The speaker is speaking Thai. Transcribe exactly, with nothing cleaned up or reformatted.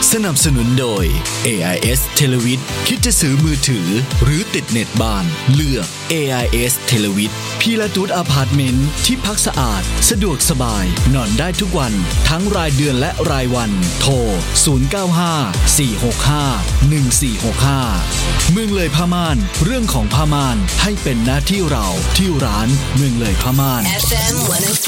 สนับสนุนโดย เอ ไอ เอส Televid คิดจะซื้อมือถือหรือติดเน็ตบ้านเลือก เอ ไอ เอส Televid พีลาตูสอพาร์ตเมนต์ที่พักสะอาดสะดวกสบายนอนได้ทุกวันทั้งรายเดือนและรายวันโทรศูนย์ เก้า ห้า สี่ หก ห้า หนึ่ง สี่ หก ห้าเมืองเลยผ้าม่านเรื่องของผ้าม่านให้เป็นหน้าที่เราที่ร้านเมืองเลยผ้าม่าน เอฟ เอ็ม หนึ่งศูนย์